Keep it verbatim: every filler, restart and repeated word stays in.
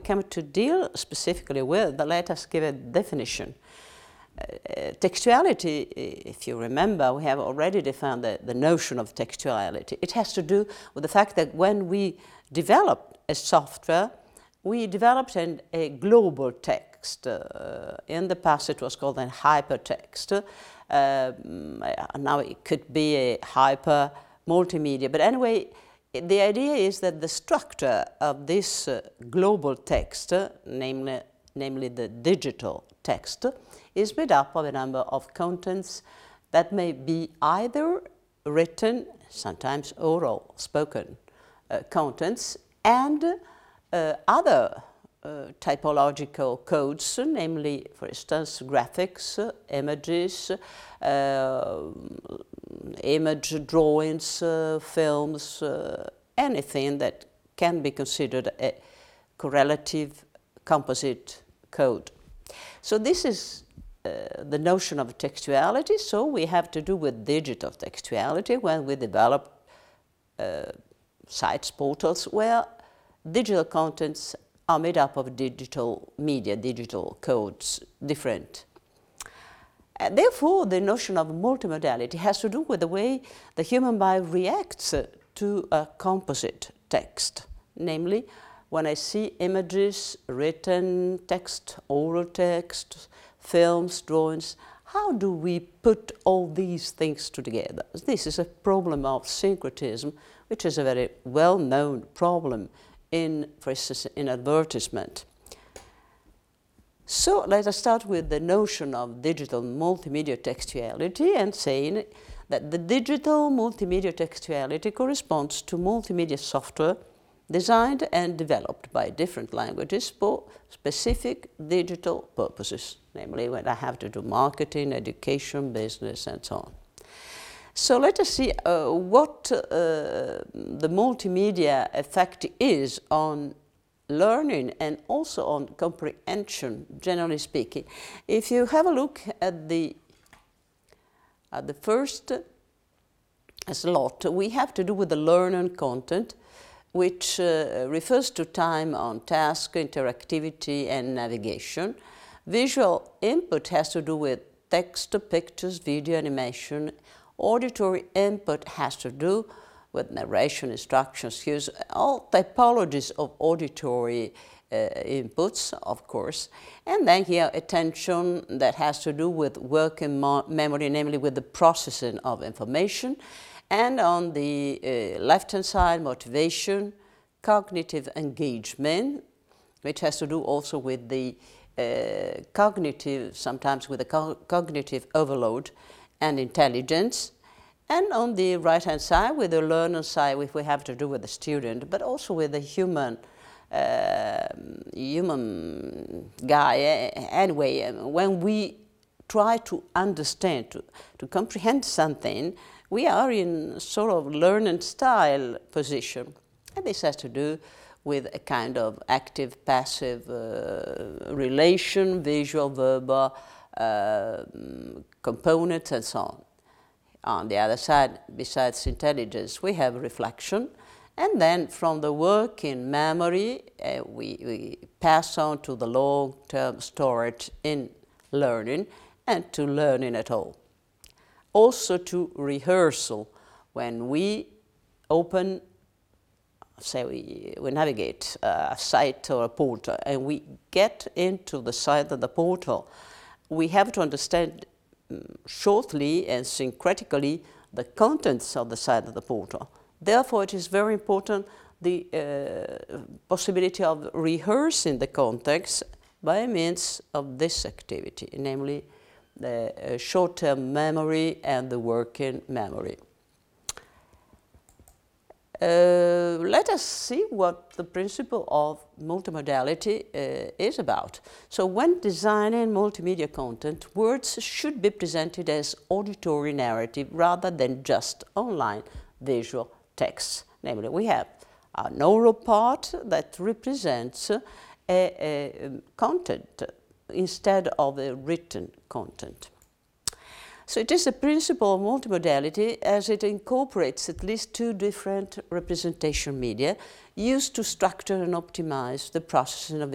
come to deal specifically with, let us give a definition. Uh, textuality, if you remember, we have already defined the, the notion of textuality. It has to do with the fact that when we developed a software, we developed an, a global text. Uh, in the past it was called a hypertext. Uh, now it could be a hyper multimedia. But anyway, the idea is that the structure of this uh, global text, uh, namely, namely the digital text, is made up of a number of contents that may be either written, sometimes oral, spoken uh, contents, and uh, other uh, typological codes, namely, for instance, graphics, uh, images, uh, image drawings, uh, films, uh, anything that can be considered a correlative composite code. So this is uh, the notion of textuality. So we have to do with digital textuality when we develop uh, sites, portals, where digital contents are made up of digital media, digital codes, different. Uh, therefore, the notion of multimodality has to do with the way the human mind reacts uh, to a composite text. Namely, when I see images, written text, oral text, films, drawings, how do we put all these things together? This is a problem of syncretism, which is a very well-known problem in, for instance, in advertisement. So let us start with the notion of digital multimedia textuality and saying that the digital multimedia textuality corresponds to multimedia software designed and developed by different languages for specific digital purposes, namely when I have to do marketing, education, business, and so on. So let us see uh, what uh, the multimedia effect is on learning and also on comprehension, generally speaking. If you have a look at the, at the first slot, we have to do with the learning content, which uh, refers to time on task, interactivity, and navigation. Visual input has to do with text, pictures, video, animation. Auditory input has to do with narration, instructions, cues, all typologies of auditory uh, inputs, of course. And then here, attention, that has to do with working memory, namely with the processing of information. And on the uh, left-hand side, motivation, cognitive engagement, which has to do also with the uh, cognitive, sometimes with the co cognitive overload and intelligence. And on the right-hand side, with the learner side, if we have to do with the student, but also with the human, uh, human guy. Anyway, when we try to understand, to, to comprehend something, we are in sort of learning style position. And this has to do with a kind of active-passive uh, relation, visual, verbal uh, components, and so on. On the other side, besides intelligence, we have reflection. And then from the working memory, uh, we, we pass on to the long-term storage in learning and to learning at all. Also to rehearsal, when we open, say we, we navigate a site or a portal and we get into the site of the portal, we have to understand um, shortly and syncretically the contents of the site of the portal. Therefore, it is very important the uh, possibility of rehearsing the context by means of this activity, namely the uh, short-term memory and the working memory. Uh, let us see what the principle of multimodality uh, is about. So when designing multimedia content, words should be presented as auditory narrative rather than just online visual texts. Namely, we have an oral part that represents a, a content instead of a written content. So it is a principle of multimodality as it incorporates at least two different representation media used to structure and optimize the processing of